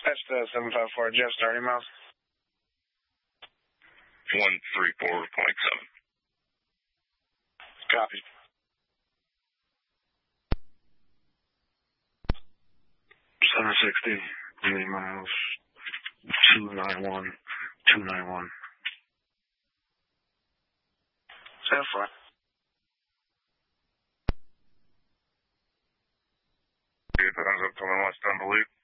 That's the 754. Jeff, starting miles. 134.7. Copy. $760, 80 miles, 291, 291. 7-4. Thumbs up to the west, unbelievable.